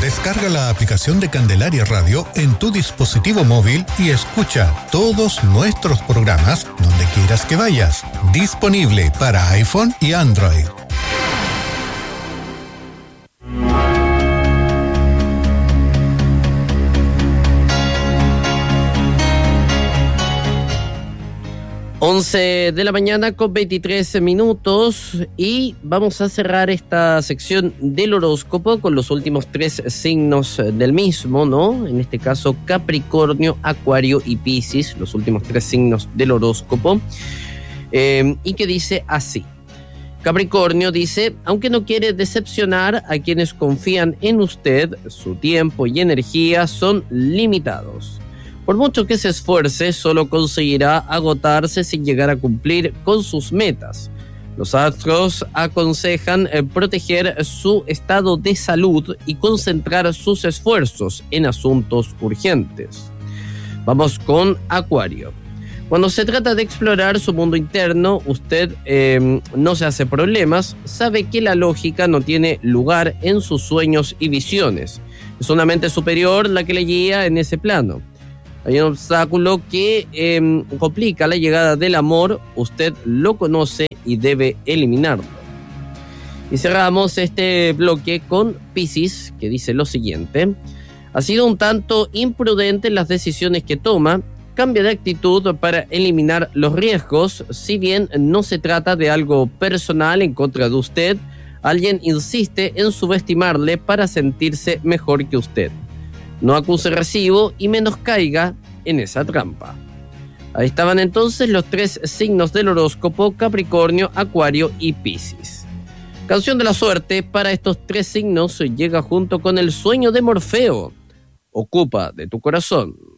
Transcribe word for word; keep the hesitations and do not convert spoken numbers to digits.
Descarga la aplicación de Candelaria Radio en tu dispositivo móvil y escucha todos nuestros programas donde quieras que vayas. Disponible para iPhone y Android. once de la mañana con veintitrés minutos y vamos a cerrar esta sección del horóscopo con los últimos tres signos del mismo, ¿no? En este caso Capricornio, Acuario y Piscis, los últimos tres signos del horóscopo, eh, y que dice así. Capricornio dice, aunque no quiere decepcionar a quienes confían en usted, su tiempo y energía son limitados. Por mucho que se esfuerce, solo conseguirá agotarse sin llegar a cumplir con sus metas. Los astros aconsejan eh, proteger su estado de salud y concentrar sus esfuerzos en asuntos urgentes. Vamos con Acuario. Cuando se trata de explorar su mundo interno, usted eh, no se hace problemas, sabe que la lógica no tiene lugar en sus sueños y visiones. Es una mente superior la que le guía en ese plano. Hay un obstáculo que eh, complica la llegada del amor, usted lo conoce y debe eliminarlo. Y cerramos este bloque con Piscis, que dice lo siguiente. Ha sido un tanto imprudente en las decisiones que toma, cambia de actitud para eliminar los riesgos, si bien no se trata de algo personal en contra de usted, alguien insiste en subestimarle para sentirse mejor que usted. No acuse recibo y menos caiga en esa trampa. Ahí estaban entonces los tres signos del horóscopo, Capricornio, Acuario y Piscis. Canción de la suerte para estos tres signos llega junto con El sueño de Morfeo. Ocupa de tu corazón.